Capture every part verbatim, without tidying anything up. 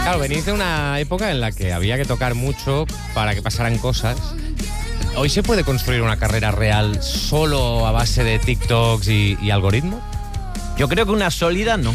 Claro, venís de una época en la que había que tocar mucho para que pasaran cosas. ¿Hoy se puede construir una carrera real solo a base de TikToks y, y algoritmo? Yo creo que una sólida no.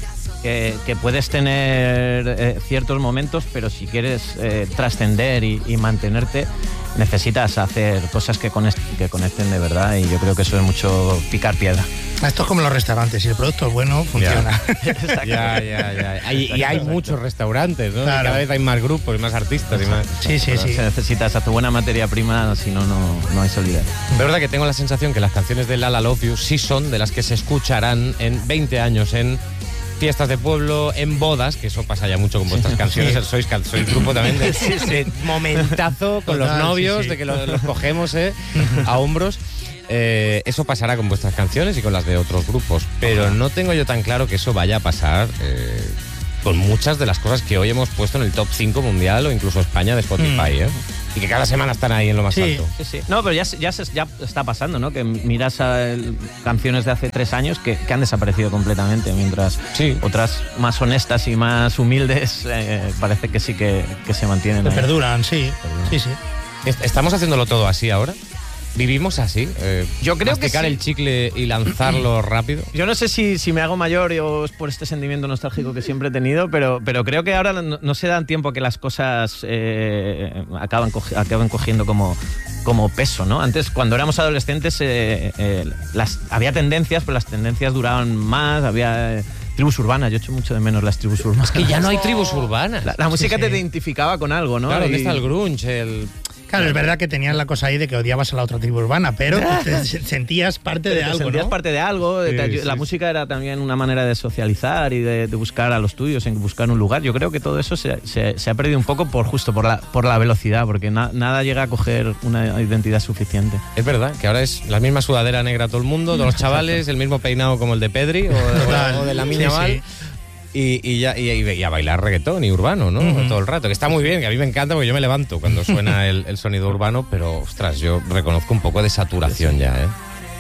Que, que puedes tener eh, ciertos momentos, pero si quieres eh, trascender y, y mantenerte, necesitas hacer cosas que, conect, que conecten de verdad, y yo creo que eso es mucho picar piedra. Esto es como los restaurantes, si el producto es bueno, funciona. Ya, ya, ya. Hay, y hay muchos restaurantes, ¿no? Claro. Cada vez hay más grupos y más artistas y más. Sí, sí, sí. Se necesitas a tu buena materia prima, si no, no, no hay solidez. De verdad que tengo la sensación que las canciones de Lala Love You sí son de las que se escucharán en veinte años en fiestas de pueblo, en bodas, que eso pasa ya mucho con vuestras canciones. Sí. Sois, sois grupo también de, sí, sí. de momentazo con Total, los novios, sí, sí. de que los, los cogemos eh, a hombros. Eh, eso pasará con vuestras canciones y con las de otros grupos, pero no tengo yo tan claro que eso vaya a pasar eh, con muchas de las cosas que hoy hemos puesto en el top cinco mundial o incluso España de Spotify, mm. ¿eh? Y que cada semana están ahí en lo más sí, alto. Sí, sí. No, pero ya, ya, ya está pasando, ¿no? Que miras a el, canciones de hace tres años que, que han desaparecido completamente, mientras sí. otras más honestas y más humildes eh, parece que sí que, que se mantienen. Que perduran, sí. Perduran. Sí, sí. ¿Estamos haciéndolo todo así ahora? ¿Vivimos así? Eh, Yo creo que masticar sí. el chicle y lanzarlo rápido. Yo no sé si, si me hago mayor o es por este sentimiento nostálgico que siempre he tenido, pero, pero creo que ahora no, no se dan tiempo que las cosas eh, acaban, cogi, acaban cogiendo como, como peso, ¿no? Antes, cuando éramos adolescentes, eh, eh, las, había tendencias, pero las tendencias duraban más, había... Eh, tribus urbanas, yo echo mucho de menos las tribus urbanas. Es que ya no hay tribus urbanas. La, la música sí, sí. te identificaba con algo, ¿no? Claro, ¿dónde y... está el grunge? El... Claro, es verdad que tenías la cosa ahí de que odiabas a la otra tribu urbana, pero te sentías parte de algo, sentías ¿no? parte de algo. Sí, te, sí, la sí. música era también una manera de socializar y de, de buscar a los tuyos, en buscar un lugar. Yo creo que todo eso se, se, se ha perdido un poco por justo por la, por la velocidad, porque na, nada llega a coger una identidad suficiente. Es verdad que ahora es la misma sudadera negra todo el mundo, todos los chavales, el mismo peinado como el de Pedri o, o, o de la Miña Val. Sí, sí. Y, y, ya, y, y a bailar reggaetón y urbano, ¿no? Uh-huh. Todo el rato, que está muy bien, que a mí me encanta porque yo me levanto cuando suena el, el sonido urbano, pero, ostras, yo reconozco un poco de saturación sí. ya, ¿eh?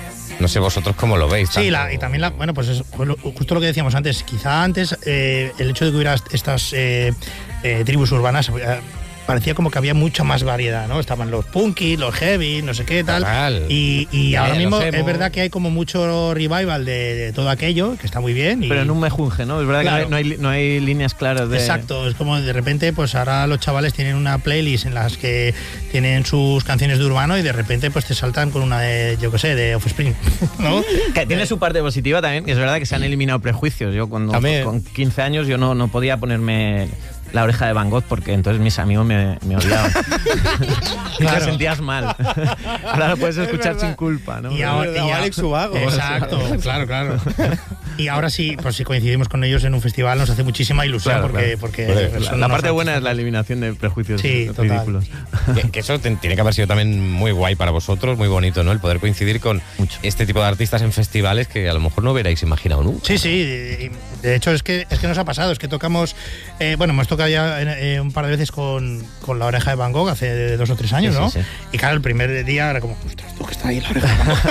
No sé vosotros cómo lo veis. Sí, la, y también, la, bueno, pues es justo lo que decíamos antes. Quizá antes eh, el hecho de que hubiera estas eh, eh, tribus urbanas... Eh, parecía como que había mucha más variedad, ¿no? Estaban los punky, los heavy, no sé qué, tal. Total. Y, y ahora mismo es verdad que hay como mucho revival de, de todo aquello, que está muy bien. Y... Pero en un mejunje, ¿no? Es verdad claro. que no hay, no hay líneas claras de... Exacto, es como de repente, pues ahora los chavales tienen una playlist en las que tienen sus canciones de urbano y de repente pues te saltan con una de, yo qué sé, de Offspring, ¿no? Que tiene su parte positiva también, que es verdad que se han eliminado prejuicios. Yo cuando también. con quince años yo no, no podía ponerme... la oreja de Van Gogh, porque entonces mis amigos me, me odiaban. Claro. Te sentías mal. Ahora lo puedes escuchar sin culpa, ¿no? Y ahora, y Alex Ubago. Exacto, claro, claro. Y ahora sí, pues si coincidimos con ellos en un festival nos hace muchísima ilusión, claro, porque, claro. porque pues la, la parte buena es la eliminación de prejuicios sí, ridículos. Que, que eso te, tiene que haber sido también muy guay para vosotros, muy bonito, ¿no? El poder coincidir con Mucho. este tipo de artistas en festivales que a lo mejor no hubierais imaginado nunca. Sí, sí. De hecho es que es que nos ha pasado, es que tocamos, eh, bueno, hemos tocado ya eh, un par de veces con, con la oreja de Van Gogh hace dos o tres años, sí, ¿no? Sí, sí. Y claro, el primer día era como, ostras, tú que está ahí la oreja de Van Gogh.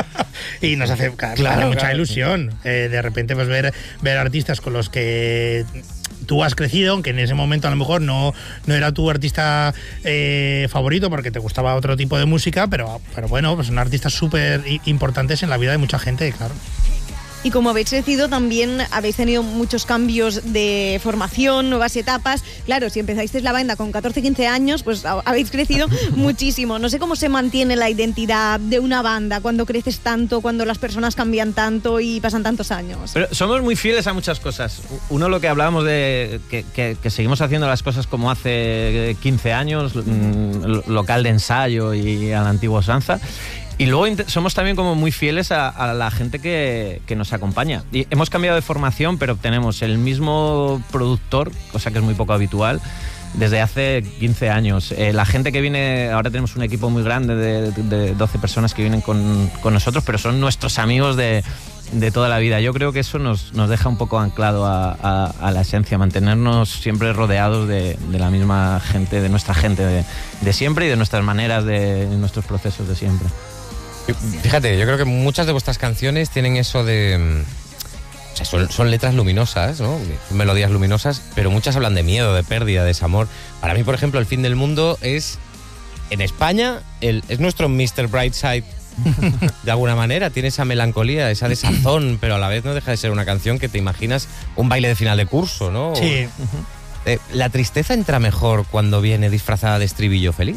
Y nos hace, claro, claro, hace mucha claro. ilusión. Eh, de repente pues ver, ver artistas con los que tú has crecido, aunque en ese momento a lo mejor no, no era tu artista eh, favorito porque te gustaba otro tipo de música, pero, pero bueno, pues son artistas súper importantes en la vida de mucha gente, claro. Y como habéis crecido, también habéis tenido muchos cambios de formación, nuevas etapas. Claro, si empezasteis la banda con catorce, quince años, pues habéis crecido muchísimo. No sé cómo se mantiene la identidad de una banda cuando creces tanto, cuando las personas cambian tanto y pasan tantos años. Pero somos muy fieles a muchas cosas. Uno, lo que hablábamos de que, que, que seguimos haciendo las cosas como hace quince años, mmm, local de ensayo y a la antigua usanza. Y luego somos también como muy fieles a, a la gente que, que nos acompaña. Y hemos cambiado de formación, pero tenemos el mismo productor, cosa que es muy poco habitual, desde hace quince años. Eh, la gente que viene, ahora tenemos un equipo muy grande de, de doce personas que vienen con, con nosotros, pero son nuestros amigos de, de toda la vida. Yo creo que eso nos, nos deja un poco anclado a, a, a la esencia, mantenernos siempre rodeados de, de la misma gente, de nuestra gente de, de siempre y de nuestras maneras, de, de nuestros procesos de siempre. Fíjate, yo creo que muchas de vuestras canciones tienen eso de, O sea, son, son letras luminosas, ¿no? Melodías luminosas, pero muchas hablan de miedo, de pérdida, de desamor. Para mí, por ejemplo, El fin del mundo es, en España, el, es nuestro míster Brightside. De alguna manera, tiene esa melancolía, esa desazón, pero a la vez no deja de ser una canción que te imaginas un baile de final de curso, ¿no? Sí. Eh, ¿La tristeza entra mejor cuando viene disfrazada de estribillo feliz?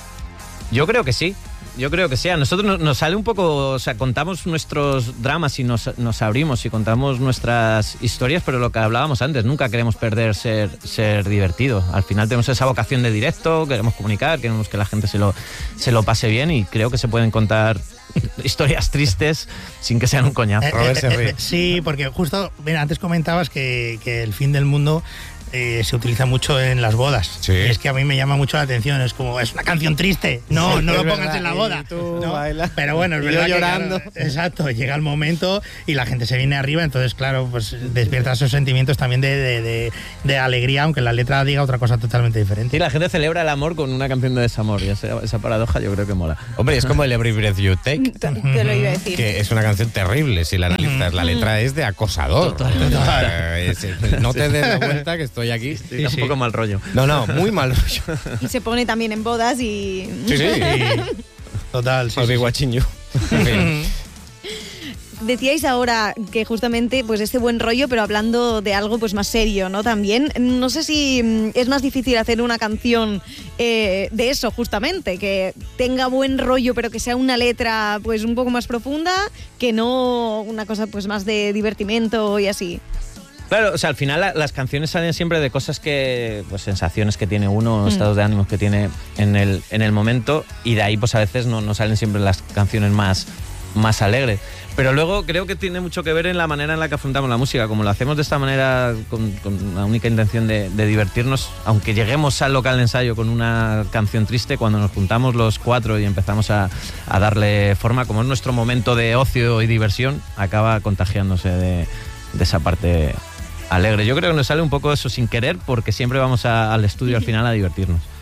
Yo creo que sí. Yo creo que sí. A nosotros nos, nos sale un poco, o sea, contamos nuestros dramas y nos, nos abrimos y contamos nuestras historias, pero lo que hablábamos antes, nunca queremos perder ser, ser divertido. Al final tenemos esa vocación de directo, queremos comunicar, queremos que la gente se lo, se lo pase bien y creo que se pueden contar historias tristes sin que sean un coñazo. Eh, Robert se eh, ríe. eh, sí, porque justo, mira, antes comentabas que, que el fin del mundo eh, se utiliza mucho en las bodas. Sí. Y es que a mí me llama mucho la atención. Es como, es una canción triste. No, Sí, no es lo pongas verdad. en la Y boda. tú ¿no? bailas. Pero bueno, es Y yo verdad que, llorando. claro, exacto, llega el momento y la gente se viene arriba. Entonces, claro, pues despierta esos sentimientos también de, de, de, de alegría, aunque la letra diga otra cosa totalmente diferente. Sí, la gente celebra el amor con una canción de desamor y esa, esa paradoja yo creo que mola. Hombre, es como el Every Breath You Take, Te, te lo iba a decir. que es una canción terrible si la analizas. La letra es de acosador. Total. No te des la vuelta que estoy aquí. Sí, sí. Un poco mal rollo. No, no, muy mal rollo. Y se pone también en bodas y... Sí, sí. Total, sí. I'll sí, be sí. watching you. En fin. Decíais ahora que justamente pues este buen rollo, pero hablando de algo pues más serio, ¿no? También, no sé si mm, es más difícil hacer una canción eh, de eso, justamente, que tenga buen rollo, pero que sea una letra pues un poco más profunda, que no una cosa pues más de divertimento y así. Claro, o sea, al final la, las canciones salen siempre de cosas que, pues sensaciones que tiene uno, mm. estados de ánimos que tiene en el, en el momento, y de ahí pues a veces no, no salen siempre las canciones más, más alegres. Pero luego creo que tiene mucho que ver en la manera en la que afrontamos la música. Como lo hacemos de esta manera, con, con la única intención de, de divertirnos, aunque lleguemos al local de ensayo con una canción triste, cuando nos juntamos los cuatro y empezamos a, a darle forma, como es nuestro momento de ocio y diversión, acaba contagiándose de, de esa parte alegre. Yo creo que nos sale un poco eso sin querer, porque siempre vamos a, al estudio al final a divertirnos.